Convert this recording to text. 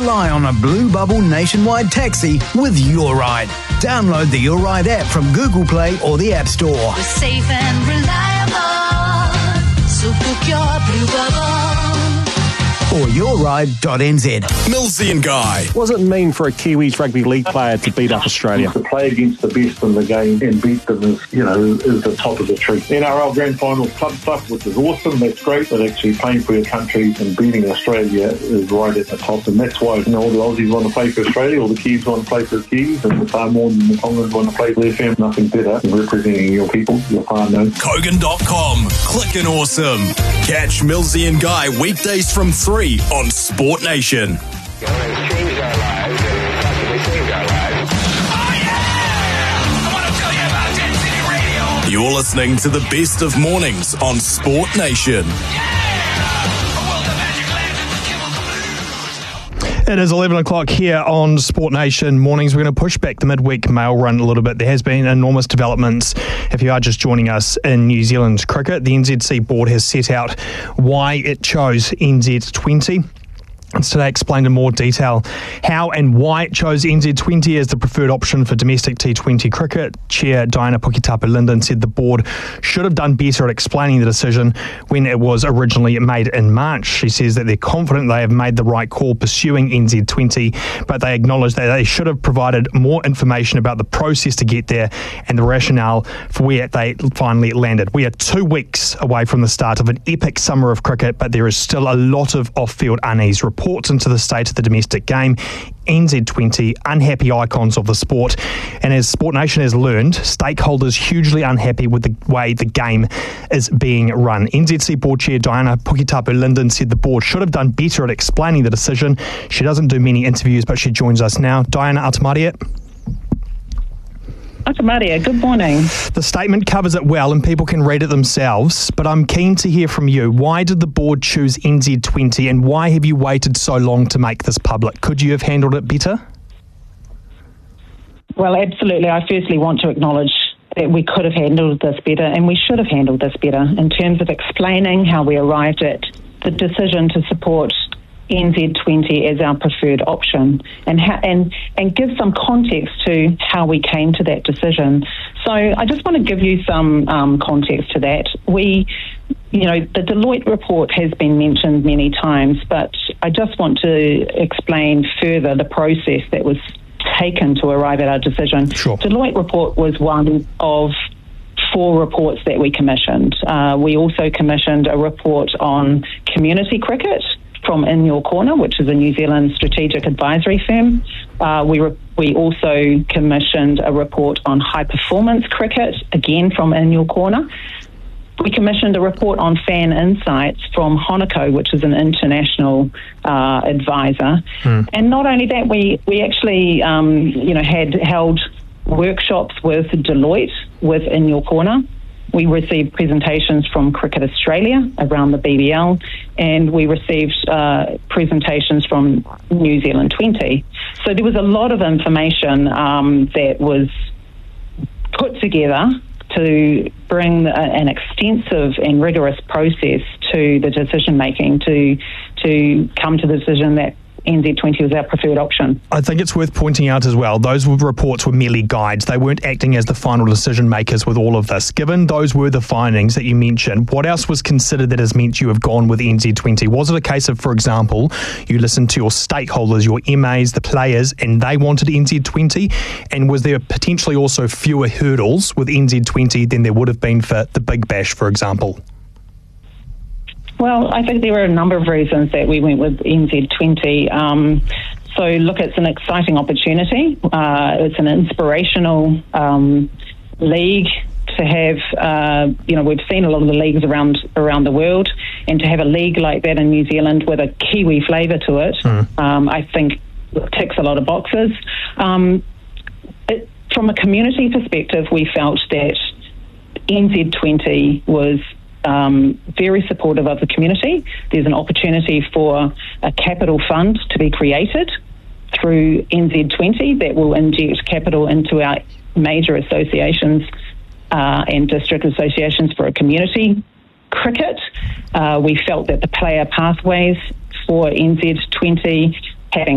rely on a Blue Bubble nationwide taxi with Your Ride. Download the Your Ride app from Google Play or the App Store. We're safe and reliable, so book your Blue Bubble. Or yourride.nz. Millsy and Guy. What does it mean for a Kiwis Rugby League player to beat up Australia? To play against the best in the game and beat them is the top of the tree. NRL Grand Final club stuff, which is awesome, that's great, but actually playing for your country and beating Australia is right at the top, and that's why all the Aussies want to play for Australia, all the Kiwis want to play for the Kiwis, and the Samoans and the Tongans want to play for their family. Nothing better than representing your people, your whānau. Kogan.com. Clickin' awesome. Catch Millsy and Guy weekdays from 3 on Sport Nation. You're listening to the best of mornings on Sport Nation. It is 11 o'clock here on Sport Nation Mornings. We're going to push back the midweek mail run a little bit. There has been enormous developments. If you are just joining us in New Zealand's cricket, the NZC board has set out why it chose NZ20. It's today explained in more detail how and why it chose NZ20 as the preferred option for domestic T20 cricket. Chair Diana Puketapu-Linden said the board should have done better at explaining the decision when it was originally made in March. She says that they're confident they have made the right call pursuing NZ20, but they acknowledge that they should have provided more information about the process to get there and the rationale for where they finally landed. We are 2 weeks away from the start of an epic summer of cricket, but there is still a lot of off-field unease. Reports into the state of the domestic game, NZ20, unhappy icons of the sport. And as Sport Nation has learned, stakeholders hugely unhappy with the way the game is being run. NZC Board Chair Diana Puketapu-Linden said the board should have done better at explaining the decision. She doesn't do many interviews, but she joins us now. Diana Atamaria. Atamaria, good morning. The statement covers it well and people can read it themselves, but I'm keen to hear from you. Why did the board choose NZ20 and why have you waited so long to make this public? Could you have handled it better? Well, absolutely. I firstly want to acknowledge that we could have handled this better and we should have handled this better in terms of explaining how we arrived at the decision to support NZ20 as our preferred option and give some context to how we came to that decision. So I just want to give you some context to that. The Deloitte report has been mentioned many times, but I just want to explain further the process that was taken to arrive at our decision. Sure. Deloitte report was one of 4 reports that we commissioned. We also commissioned a report on community cricket from In Your Corner, which is a New Zealand strategic advisory firm. We also commissioned a report on high performance cricket, again from In Your Corner. We commissioned a report on fan insights from Honoco, which is an international advisor. And not only that, we actually had held workshops with Deloitte with In Your Corner. We received presentations from Cricket Australia around the BBL, and we received presentations from New Zealand 20. So there was a lot of information that was put together to bring an extensive and rigorous process to the decision making to come to the decision that NZ20 was our preferred option. I think it's worth pointing out as well, those reports were merely guides. They weren't acting as the final decision makers with all of this. Given those were the findings that you mentioned, what else was considered that has meant you have gone with NZ20? Was it a case of, for example, you listened to your stakeholders, your MAs, the players, and they wanted NZ20? And was there potentially also fewer hurdles with NZ20 than there would have been for the Big Bash, for example? Well, I think there were a number of reasons that we went with NZ20. So, look, it's an exciting opportunity. It's an inspirational league to have. We've seen a lot of the leagues around the world, and to have a league like that in New Zealand with a Kiwi flavour to it, I think ticks a lot of boxes. From a community perspective, we felt that NZ20 was very supportive of the community. There's an opportunity for a capital fund to be created through NZ20 that will inject capital into our major associations and district associations for a community cricket. We felt that the player pathways for NZ20 having